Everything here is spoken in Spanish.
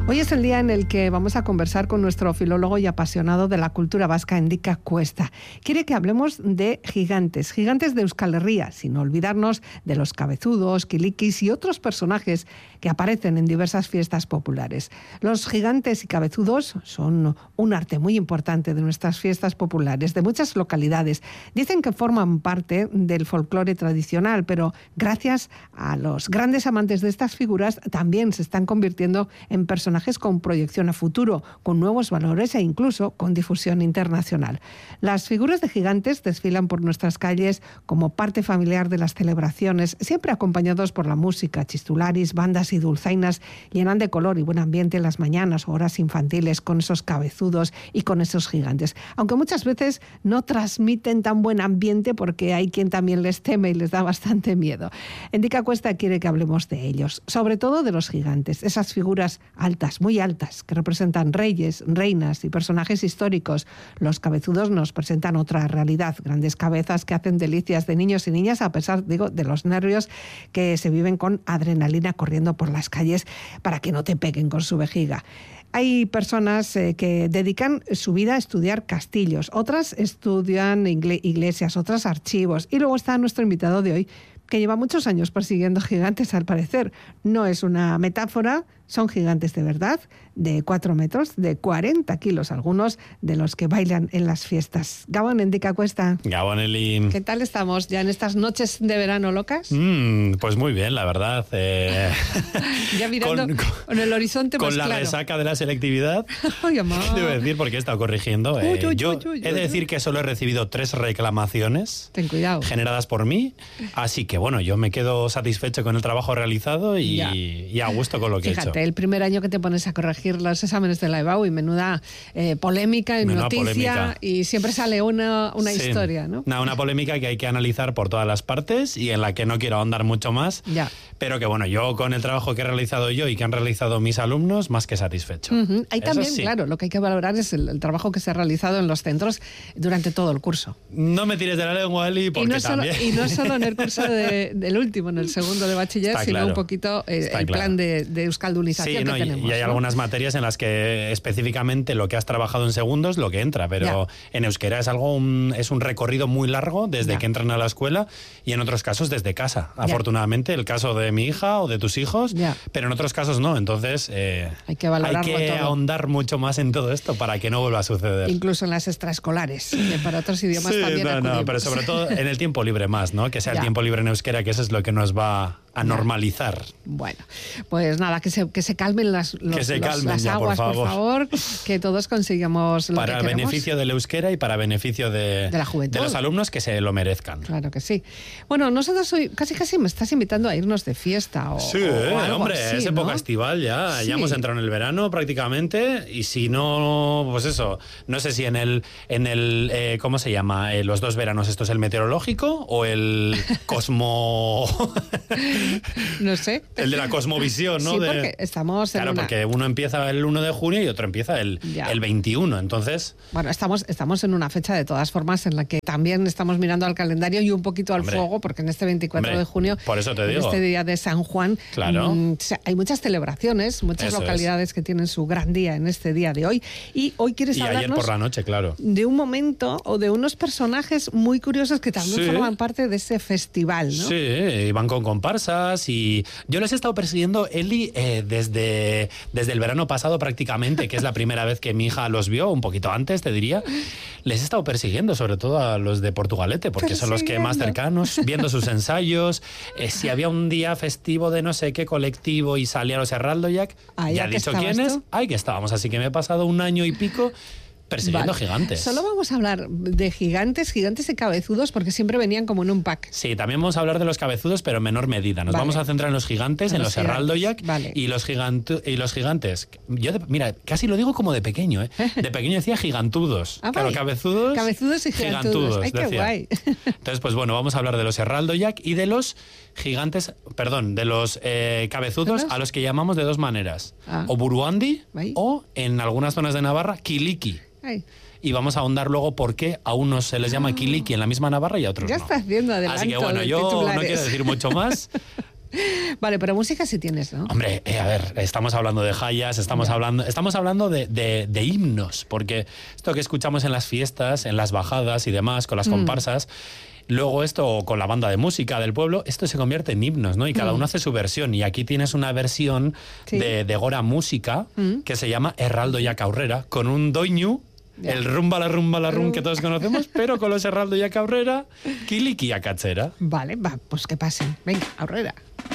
Hoy es el día en el que vamos a conversar con nuestro filólogo y apasionado de la cultura vasca, Endika Cuesta. Quiere que hablemos de gigantes, gigantes de Euskal Herria, sin olvidarnos de los cabezudos, quilikis y otros personajes que aparecen en diversas fiestas populares. Los gigantes y cabezudos son un arte muy importante de nuestras fiestas populares, de muchas localidades. Dicen que forman parte del folclore tradicional, pero gracias a los grandes amantes de estas figuras, también se están convirtiendo en personajes con proyección a futuro, con nuevos valores e incluso con difusión internacional. Las figuras de gigantes desfilan por nuestras calles como parte familiar de las celebraciones, siempre acompañados por la música, chistularis, bandas y dulzainas llenan de color y buen ambiente las mañanas o horas infantiles con esos cabezudos y con esos gigantes. Aunque muchas veces no transmiten tan buen ambiente porque hay quien también les teme y les da bastante miedo. Endika Cuesta quiere que hablemos de ellos, sobre todo de los gigantes, esas figuras altas, muy altas, que representan reyes, reinas y personajes históricos. Los cabezudos nos presentan otra realidad, grandes cabezas que hacen delicias de niños y niñas a pesar, de los nervios que se viven con adrenalina corriendo por las calles para que no te peguen con su vejiga. Hay personas que dedican su vida a estudiar castillos, otras estudian iglesias, otras archivos. Y luego está nuestro invitado de hoy, que lleva muchos años persiguiendo gigantes, al parecer. No es una metáfora, son gigantes de verdad, de 4 metros, de 40 kilos, algunos de los que bailan en las fiestas. Gabon, Endika Cuesta. Gabon, Eli. ¿Qué tal estamos ya en estas noches de verano locas? Pues muy bien, la verdad. Ya mirando con el horizonte más claro. Con la resaca de la selectividad. Ay, mamá. Debo decir, porque he estado corrigiendo. Yo he de decir que solo he recibido 3 reclamaciones. Ten cuidado. Generadas por mí. Así que, bueno, yo me quedo satisfecho con el trabajo realizado y a gusto con lo que he hecho. El primer año que te pones a corregir los exámenes de la EBAU y menuda polémica y noticia polémica. Y siempre sale una historia, ¿no? Una polémica que hay que analizar por todas las partes y en la que no quiero ahondar mucho más, pero que bueno, yo con el trabajo que he realizado yo y que han realizado mis alumnos, más que satisfecho. Ahí también, sí. Claro, lo que hay que valorar es el trabajo que se ha realizado en los centros durante todo el curso. No me tires de la lengua, Eli, porque también... Y no solo en el curso del último, en el segundo de bachiller, sino un poquito el plan de Euskaldunización que tenemos. Y hay algunas materias en las que específicamente lo que has trabajado en segundo es lo que entra, pero en euskera es un recorrido muy largo desde que entran a la escuela y en otros casos desde casa. Afortunadamente, el caso de mi hija o de tus hijos, pero en otros casos no. Entonces hay que ahondar mucho más en todo esto para que no vuelva a suceder. Incluso en las extraescolares, que para otros idiomas también acudimos. Pero sobre todo en el tiempo libre más, ¿no? Que sea el tiempo libre en euskera, que eso es lo que nos va a normalizar. Bueno, pues nada, que se calmen las aguas, por favor, que todos consigamos lo para que queremos. Beneficio del euskera y para beneficio de la juventud, de los alumnos que se lo merezcan. Claro que sí. Bueno, nosotros hoy casi me estás invitando a irnos de fiesta o algo hombre, así, es época estival ya. Sí. Ya hemos entrado en el verano prácticamente y si no, pues eso, no sé si en el ¿cómo se llama? Los 2 veranos, ¿esto es el meteorológico o el cosmo...? No sé. El de la cosmovisión, ¿no? Sí, porque estamos en porque uno empieza el 1 de junio y otro empieza el 21, entonces... Bueno, estamos en una fecha de todas formas en la que también estamos mirando al calendario y un poquito al fuego, porque en este 24 de junio, por eso te digo, en este día de San Juan, hay muchas celebraciones, muchas localidades que tienen su gran día en este día de hoy. Y hoy quieres hablarnos... ayer por la noche, claro. De un momento o de unos personajes muy curiosos que también forman parte de ese festival, ¿no? Sí, van con comparsas y yo les he estado persiguiendo, Eli, desde el verano pasado prácticamente, que es la primera vez que mi hija los vio, un poquito antes te diría. Les he estado persiguiendo, sobre todo a los de Portugalete, porque son los que más cercanos, viendo sus ensayos. Si había un día festivo de no sé qué colectivo y salía los Herraldoiak, ya he dicho quiénes, ahí que estábamos, así que me he pasado 1 año y pico persiguiendo gigantes. Solo vamos a hablar de gigantes y cabezudos, porque siempre venían como en un pack. Sí, también vamos a hablar de los cabezudos, pero en menor medida. Nos vamos a centrar en los gigantes, en los Herraldoiak y los gigantes. Yo, mira, casi lo digo como de pequeño, ¿eh? De pequeño decía gigantudos. Claro, cabezudos y gigantudos. Ay, qué guay. Entonces, pues bueno, vamos a hablar de los Herraldoiak y de los gigantes, de los cabezudos, a los que llamamos de 2 maneras. O buruandi o, en algunas zonas de Navarra, kiliki. Y vamos a ahondar luego por qué a unos se les llama kiliki en la misma Navarra y a otros ya no. Estás viendo adelanto. Así que bueno, yo no quiero decir mucho más. Vale, pero música sí tienes, ¿no? Hombre, a ver, estamos hablando de jayas, estamos hablando de himnos, porque esto que escuchamos en las fiestas, en las bajadas y demás, con las comparsas, luego esto con la banda de música del pueblo, esto se convierte en himnos, ¿no? Y cada uno hace su versión. Y aquí tienes una versión de Gora Música que se llama Herraldo y Acaurrera, con un doñu, el rumba la rum que todos conocemos, pero con los Herraldo y Acaurrera, Kiliki y Acachera. Vale, va, pues que pasen. Venga, Aurrera.